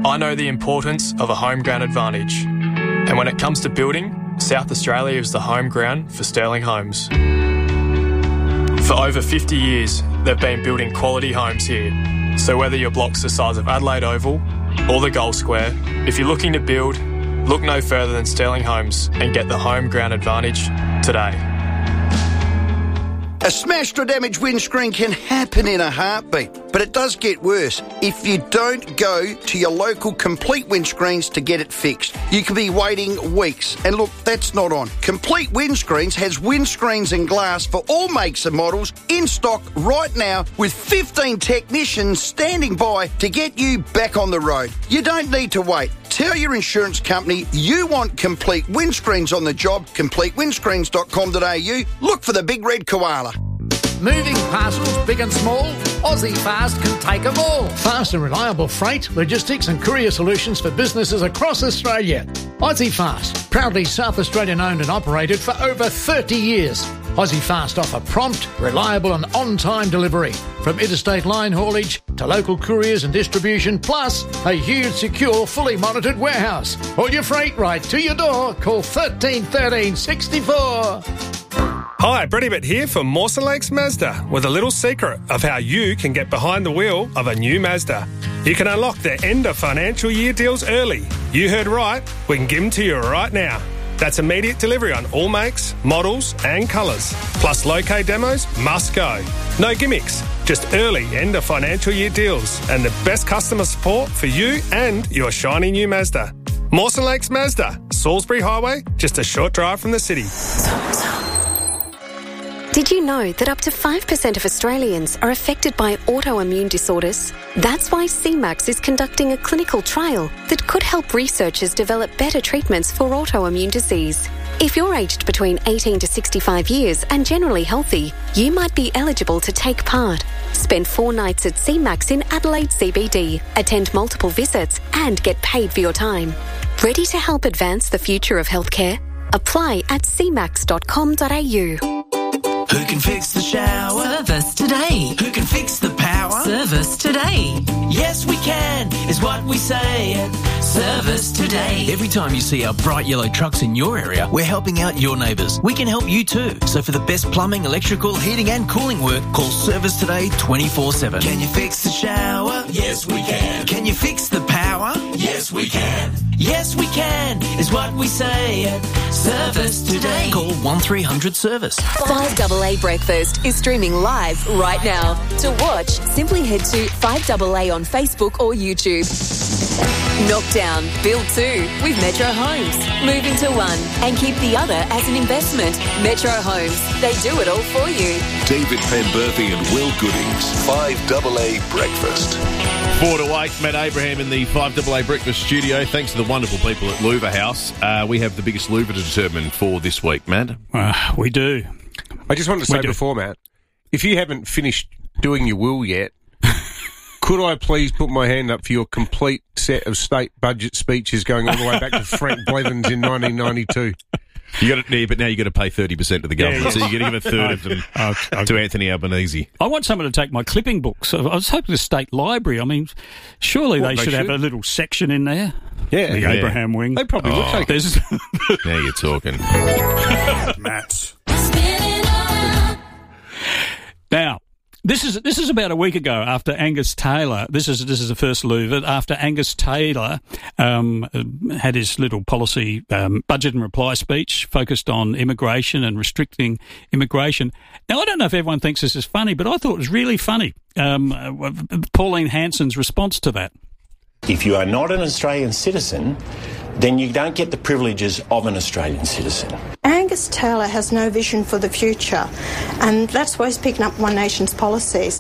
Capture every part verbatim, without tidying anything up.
I know the importance of a home ground advantage. And when it comes to building, South Australia is the home ground for Sterling Homes. For over fifty years, they've been building quality homes here. So whether your block's the size of Adelaide Oval or the Gold Square, if you're looking to build, look no further than Sterling Homes and get the home ground advantage today. A smashed or damaged windscreen can happen in a heartbeat, but it does get worse if you don't go to your local Complete Windscreens to get it fixed. You could be waiting weeks, and look, that's not on. Complete Windscreens has windscreens and glass for all makes and models in stock right now with fifteen technicians standing by to get you back on the road. You don't need to wait. Tell your insurance company you want Complete Windscreens on the job, complete windscreens dot com dot a u. Look for the big red koala. Moving parcels, big and small, Aussie Fast can take them all. Fast and reliable freight, logistics and courier solutions for businesses across Australia. Aussie Fast, proudly South Australian owned and operated for over thirty years. Aussie Fast offer prompt, reliable and on-time delivery. From interstate line haulage to local couriers and distribution, plus a huge, secure, fully monitored warehouse. All your freight right to your door. Call thirteen thirteen sixty-four. Hi, Brady Bitt here for Mawson Lakes Mazda with a little secret of how you can get behind the wheel of a new Mazda. You can unlock their end of financial year deals early. You heard right, we can give them to you right now. That's immediate delivery on all makes, models and colours. Plus low-K demos must go. No gimmicks, just early end of financial year deals and the best customer support for you and your shiny new Mazda. Mawson Lakes Mazda, Salisbury Highway, just a short drive from the city. Did you know that up to five percent of Australians are affected by autoimmune disorders? That's why C MAX is conducting a clinical trial that could help researchers develop better treatments for autoimmune disease. If you're aged between eighteen to sixty-five years and generally healthy, you might be eligible to take part. Spend four nights at C MAX in Adelaide C B D, attend multiple visits and get paid for your time. Ready to help advance the future of healthcare? Apply at c max dot com dot a u. Who can fix the shower? Service today. Who can fix the power? Service today. Yes, we can, is what we say at Service Today. Every time you see our bright yellow trucks in your area, we're helping out your neighbours. We can help you too. So for the best plumbing, electrical, heating and cooling work, call Service Today twenty-four seven. Can you fix the shower? Yes, we can. Can you fix the power? Yes, we can. Yes, we can, is what we say at Service Today. Call one three hundred service. five A A Breakfast is streaming live right now. To watch, simply head to five A A on Facebook or YouTube. Knockdown, build two with Metro Homes. Move into one and keep the other as an investment. Metro Homes, they do it all for you. David Penberthy and Will Goodings, five A A Breakfast. Four to eight, Matt Abraham in the five A A Breakfast studio. Thanks to the wonderful people at Louver House. Uh, we have the biggest louver to determine for this week, Matt. Uh, we do. I just wanted to say before, Matt, if you haven't finished doing your will yet, could I please put my hand up for your complete set of state budget speeches going all the way back to Frank Blevins in nineteen ninety-two? You got to, yeah, but now you got to pay thirty percent to the government, yeah, yeah. So you got to give a third of them oh, okay. to Anthony Albanese. I want someone to take my clipping books. I was hoping the State Library. I mean, surely what, they, they should, should have a little section in there. Yeah, the yeah. Abraham wing. They probably oh, would take it. Now you're talking, Matt. Now. This is this is about a week ago after Angus Taylor. This is this is the first louver after Angus Taylor um, had his little policy um, budget and reply speech focused on immigration and restricting immigration. Now I don't know if everyone thinks this is funny, but I thought it was really funny. Um, Pauline Hanson's response to that. If you are not an Australian citizen, then you don't get the privileges of an Australian citizen. Angus Taylor has no vision for the future, and that's why he's picking up One Nation's policies.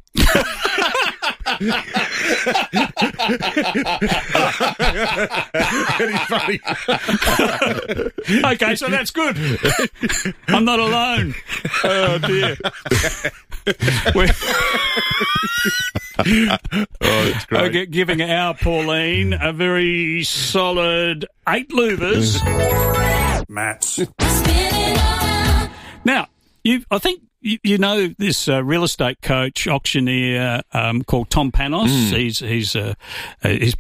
Very funny. Okay, so that's good. I'm not alone. Oh, dear. We're oh, it's great. Okay, giving our Pauline a very solid eight louvers. Matt. Now, you, I think you, you know this uh, real estate coach, auctioneer um, called Tom Panos. Mm. He's he's uh, uh, he's